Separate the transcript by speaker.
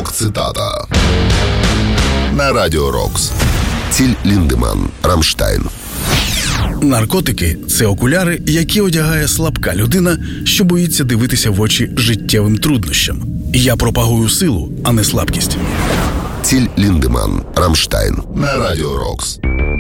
Speaker 1: Рок-цитата на Радіо Рокс. Тіль Ліндеман, Рамштайн.
Speaker 2: Наркотики – це окуляри, які одягає слабка людина, що боїться дивитися в очі життєвим труднощам. Я пропагую силу, а не слабкість.
Speaker 1: Тіль Ліндеман, Рамштайн на Радіо Рокс.